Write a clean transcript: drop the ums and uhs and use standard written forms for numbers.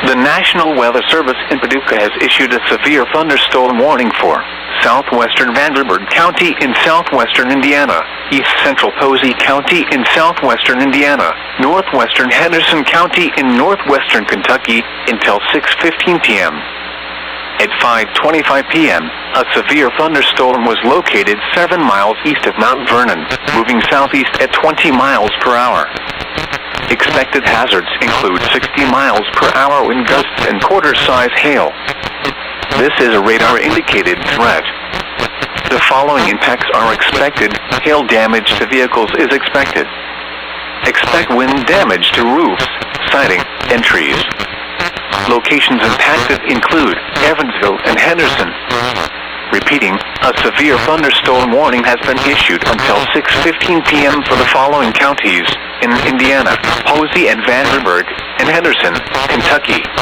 The National Weather Service in Paducah has issued a severe thunderstorm warning for southwestern Vanderburgh County in southwestern Indiana, east central Posey County in southwestern Indiana, northwestern Henderson County in northwestern Kentucky until 6:15 p.m. At 5:25 p.m., a severe thunderstorm was located 7 miles east of Mount Vernon, moving southeast at 20 miles per hour. Expected hazards include 60 miles per hour wind gusts and quarter-size hail. This is a radar-indicated threat. The following impacts are expected. Hail damage to vehicles is expected. Expect wind damage to roofs, siding, and trees. Locations impacted include Evansville and Henderson. Repeating, a severe thunderstorm warning has been issued until 6:15 p.m. for the following counties in Indiana: Posey and Vanderburgh, and Henderson, Kentucky.